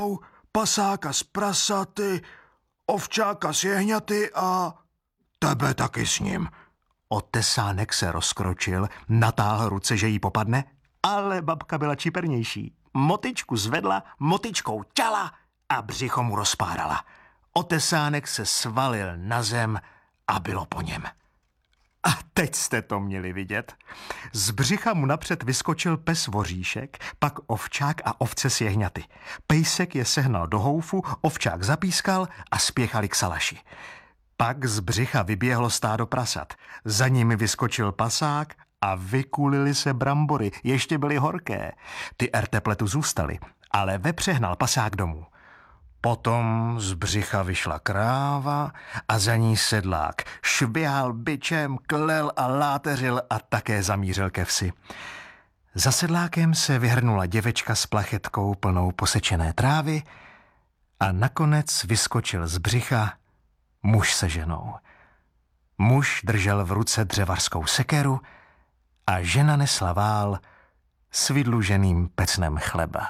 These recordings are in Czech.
pasáka s prasaty, ovčáka s jehňaty a tebe taky s ním. Otesánek se rozkročil, natáhl ruce, že jí popadne, ale babka byla čipernější. Motyčku zvedla, motyčkou ťala a břicho mu rozpárala. Otesánek se svalil na zem a bylo po něm. A teď jste to měli vidět. Z břicha mu napřed vyskočil pes voříšek, pak ovčák a ovce s jehňaty. Pejsek je sehnal do houfu, ovčák zapískal a spěchali k salaši. Pak z břicha vyběhlo stádo prasat. Za nimi vyskočil pasák a vykulily se brambory, ještě byly horké. Ty ertepletu zůstaly, ale vepře hnal pasák domů. Potom z břicha vyšla kráva a za ní sedlák. Švihal bičem, klel a láteřil a také zamířil ke vsi. Za sedlákem se vyhrnula děvečka s plachetkou plnou posečené trávy a nakonec vyskočil z břicha muž se ženou. Muž držel v ruce dřevařskou sekeru a žena nesla vál s vydluženým pecnem chleba.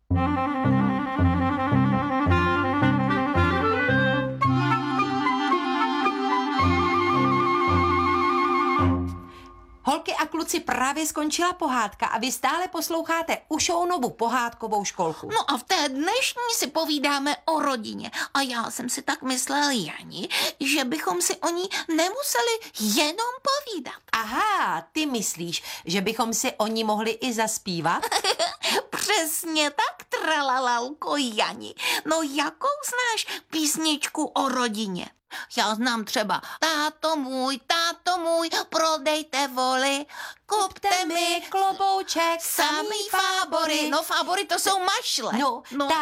Holky a kluci, právě skončila pohádka a vy stále posloucháte Ušounovu pohádkovou školku. No a v té dnešní si povídáme o rodině. A já jsem si tak myslel, Jani, že bychom si o ní nemuseli jenom povídat. Aha, ty myslíš, že bychom si o ní mohli i zaspívat? Přesně tak, tralalalko, Jani. No jakou znáš písničku o rodině? Já znám třeba táto můj, prodejte voli, Kupte mi klobouček, samý fábory. No fábory to jsou mašle. No,